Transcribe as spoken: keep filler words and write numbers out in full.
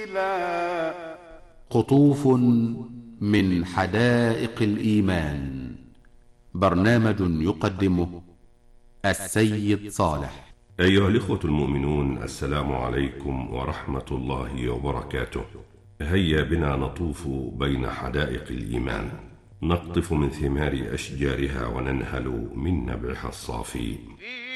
قطوف من حدائق الإيمان. برنامج يقدمه السيد صالح. أيها الإخوة المؤمنون، السلام عليكم ورحمة الله وبركاته. هيا بنا نطوف بين حدائق الإيمان، نقطف من ثمار أشجارها وننهل من نبعها الصافي.